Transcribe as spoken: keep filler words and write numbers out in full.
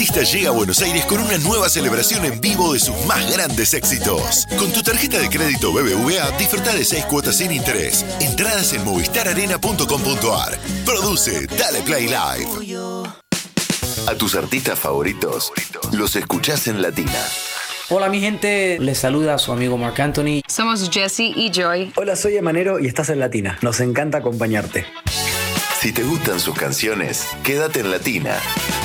artista llega a Buenos Aires con una nueva celebración en vivo de sus más grandes éxitos. Con tu tarjeta de crédito B B V A, disfruta de seis cuotas sin interés. Entradas en movistar arena punto com punto a r. Produce Dale Play Live. A tus artistas favoritos los escuchás en Latina. Hola mi gente, les saluda su amigo Marc Anthony. Somos Jessie y Joy. Hola, soy Emanero y estás en Latina. Nos encanta acompañarte. Si te gustan sus canciones, quédate en Latina.